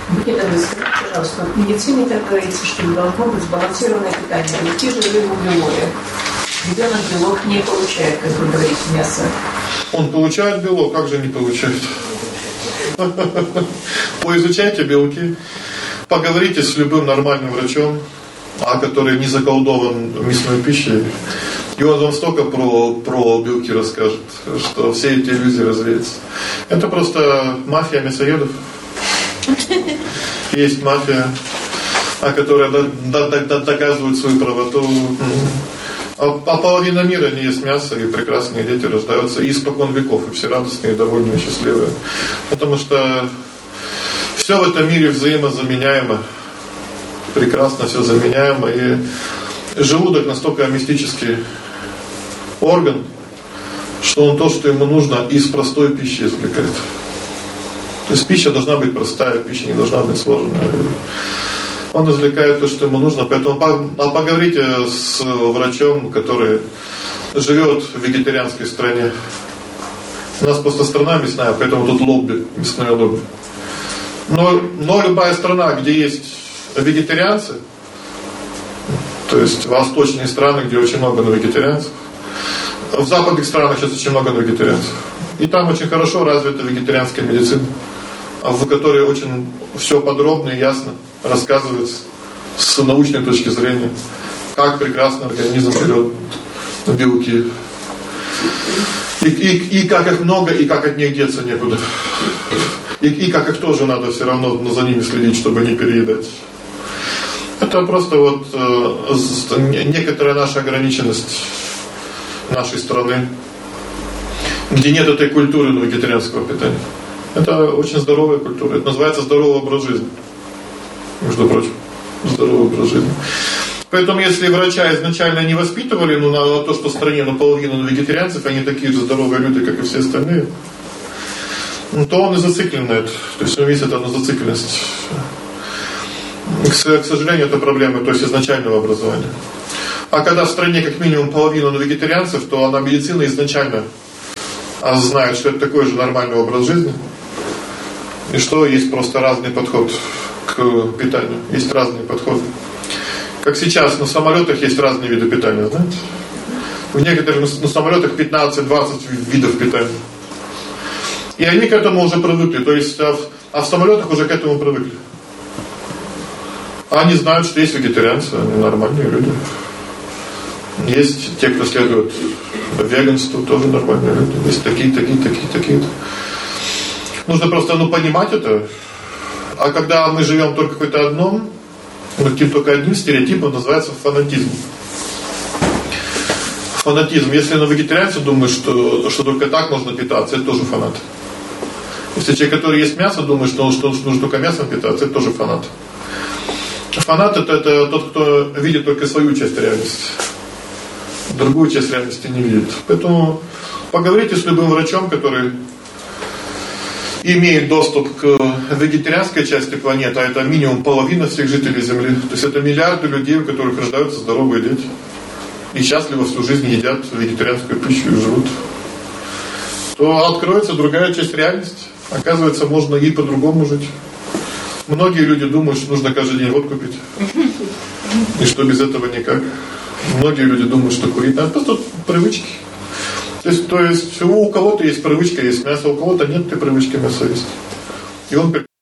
Никита, скажите, пожалуйста, в медицине так говорится, что должно быть сбалансированное питание, белки, жиры, углеводы. Ребенок белок не получает, как вы говорите, мясо. Он получает белок, как же не получает? Поизучайте белки, поговорите с любым нормальным врачом, который не заколдован мясной пищей, и он вам столько про белки расскажет, что все эти иллюзии развеются. Это просто мафия мясоедов. Есть мафия, которая доказывает свою правоту. А половина мира не ест мясо, и прекрасные дети рождаются и испокон веков, и все радостные, довольные, и счастливые. Потому что все в этом мире взаимозаменяемо. Прекрасно все заменяемо. И желудок настолько мистический орган, что он то, что ему нужно, из простой пищи извлекает. То есть пища должна быть простая, пища не должна быть сложная. Он извлекает то, что ему нужно. Поэтому поговорите с врачом, который живет в вегетарианской стране. У нас просто страна мясная, поэтому тут лобби, мясное лобби. Но любая страна, где есть вегетарианцы, то есть восточные страны, где очень много вегетарианцев, в западных странах сейчас очень много вегетарианцев. И там очень хорошо развита вегетарианская медицина, в которой очень все подробно и ясно рассказывается с научной точки зрения, как прекрасно организм берет белки, и как их много, и как от них деться некуда, и как их тоже надо все равно за ними следить, чтобы не переедать. Это просто вот некоторая наша ограниченность нашей страны, где нет этой культуры вегетарианского питания. Это очень здоровая культура. Это называется здоровый образ жизни. Между прочим, здоровый образ жизни. Поэтому, если врача изначально не воспитывали, на то, что в стране наполовину вегетарианцев, они такие же здоровые люди, как и все остальные, то он и зациклен на это. То есть он видит это на зацикленность. К сожалению, это проблема, то есть изначального образования. А когда в стране как минимум половина вегетарианцев, то она медицина изначально знает, что это такой же нормальный образ жизни. И что есть просто разный подход к питанию. Есть разные подходы. Как сейчас на самолетах есть разные виды питания, знаете? В некоторых на самолетах 15-20 видов питания. И они к этому уже привыкли. То есть, в самолетах уже к этому привыкли. Они знают, что есть вегетарианцы, они нормальные люди. Есть те, кто следует веганству, тоже нормальные люди. Есть такие. Нужно просто понимать это. А когда мы живем только какой-то одном, только одним стереотипом, называется фанатизм. Фанатизм. Если вегетарианцы думают, что только так можно питаться, это тоже фанат. Если человек, который ест мясо, думает, что нужно только мясом питаться, это тоже фанат. Фанат это тот, кто видит только свою часть реальности. Другую часть реальности не видит. Поэтому поговорите с любым врачом, который имеет доступ к вегетарианской части планеты, а это минимум половина всех жителей Земли. То есть это миллиарды людей, у которых рождаются здоровые дети. И счастливо всю жизнь едят вегетарианскую пищу и живут. То откроется другая часть реальности. Оказывается, можно и по-другому жить. Многие люди думают, что нужно каждый день водку пить. И что без этого никак. Многие люди думают, что курить надо. Просто привычки. То есть у кого-то есть привычка есть мясо, у кого-то нет этой привычки мясо есть. И он